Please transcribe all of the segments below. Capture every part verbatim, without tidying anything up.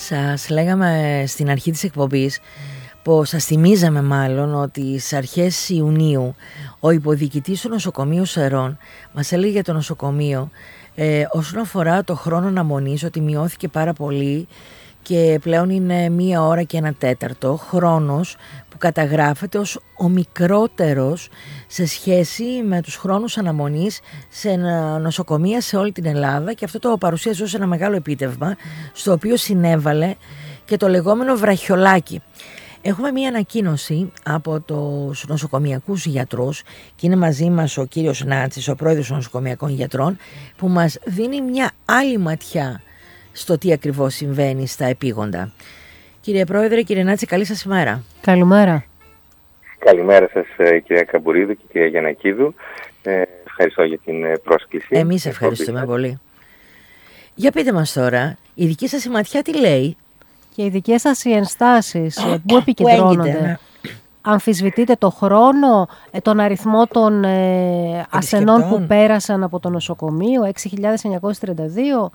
Σας λέγαμε στην αρχή της εκπομπής, πως σας θυμίζαμε μάλλον, ότι στις αρχές Ιουνίου ο υποδιοικητής του νοσοκομείου Σερών μας έλεγε για το νοσοκομείο ε, όσον αφορά το χρόνο αναμονής, ότι μειώθηκε πάρα πολύ και πλέον είναι μία ώρα και ένα τέταρτο, χρόνος που καταγράφεται ως ο μικρότερος σε σχέση με τους χρόνους αναμονής σε νοσοκομεία σε όλη την Ελλάδα, και αυτό το παρουσίασε ως ένα μεγάλο επίτευγμα, στο οποίο συνέβαλε και το λεγόμενο βραχιολάκι. Έχουμε μία ανακοίνωση από τους νοσοκομιακούς γιατρούς και είναι μαζί μας ο κύριος Νάτσης, ο πρόεδρος των νοσοκομιακών γιατρών, που μας δίνει μια άλλη ματιά στο τι ακριβώς συμβαίνει στα επίγοντα. Κύριε Πρόεδρε, κύριε Νάτση, καλή σας ημέρα. Καλημέρα. Καλημέρα σας, κυρία Καμπουρίδου και κυρία Γιαννακίδου. Ε, ευχαριστώ για την πρόσκληση. Εμείς ευχαριστούμε πολύ. Για πείτε μας τώρα, η δική σας η ματιά τι λέει? Και οι δικές σας οι ενστάσεις, πού επικεντρώνονται? Που έγκυται, αμφισβητείτε το χρόνο, τον αριθμό των ε, ασθενών που πέρασαν από το νοσοκομείο, έξι χιλιάδες εννιακόσιες τριάντα δύο?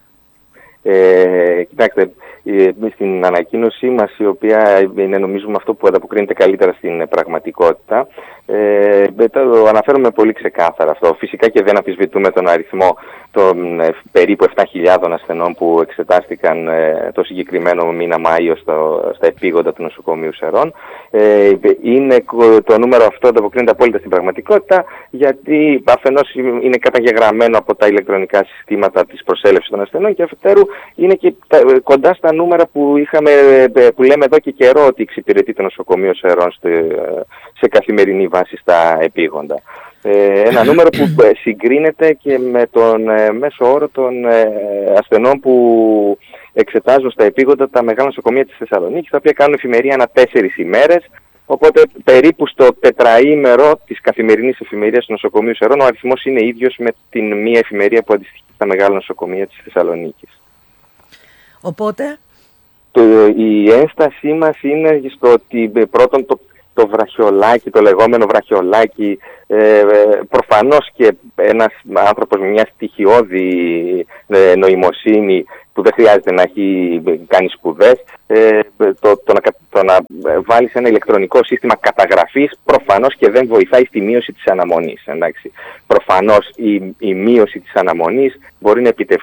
Ε, κοιτάξτε, στην ανακοίνωσή μας, η οποία είναι νομίζουμε αυτό που ανταποκρίνεται καλύτερα στην πραγματικότητα, ε, το αναφέρομαι πολύ ξεκάθαρα αυτό. Φυσικά και δεν αμφισβητούμε τον αριθμό των ε, περίπου επτά χιλιάδες ασθενών που εξετάστηκαν ε, το συγκεκριμένο μήνα Μάιο στο, στα επίγοντα του νοσοκομείου Σερών. Ε, είναι, το νούμερο αυτό ανταποκρίνεται απόλυτα στην πραγματικότητα, γιατί αφενός είναι καταγεγραμμένο από τα ηλεκτρονικά συστήματα της προσέλευσης των ασθενών και αφετέρου είναι και κοντά στα νούμερα που, είχαμε, που λέμε εδώ και καιρό ότι εξυπηρετεί το νοσοκομείο Σερών σε καθημερινή βάση στα επίγοντα. Ένα νούμερο που συγκρίνεται και με τον μέσο όρο των ασθενών που εξετάζουν στα επίγοντα τα μεγάλα νοσοκομεία της Θεσσαλονίκης, τα οποία κάνουν εφημερία ανά τέσσερις ημέρες. Οπότε περίπου στο τετραήμερο της καθημερινής εφημερίας του νοσοκομείου Σερών ο αριθμός είναι ίδιος με την μία εφημερία που αντιστοιχεί στα μεγάλα νοσοκομεία της Θεσσαλονίκης. Οπότε το, η ένστασή μας είναι στο ότι πρώτον το, το βραχιολάκι, το λεγόμενο βραχιολάκι, ε, προφανώς και ένας άνθρωπος με μια στοιχειώδη ε, νοημοσύνη που δεν χρειάζεται να έχει κάνει σπουδές, ε, το, το, να, το να βάλει σε ένα ηλεκτρονικό σύστημα καταγραφής προφανώς και δεν βοηθάει στη μείωση της αναμονής. Εντάξει. Προφανώς η, η μείωση της αναμονής μπορεί να επιτευχθεί